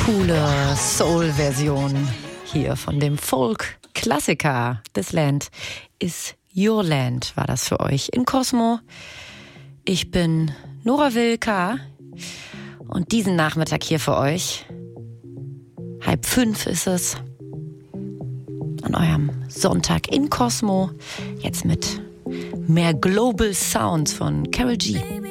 coole Soul-Version hier von dem Folk-Klassiker. This Land is Your Land war das für euch in Cosmo. Ich bin Nora Wilka und diesen Nachmittag hier für euch. 4:30 ist es. An eurem Sonntag in Cosmo. Jetzt mit mehr Global Sounds von Karol G.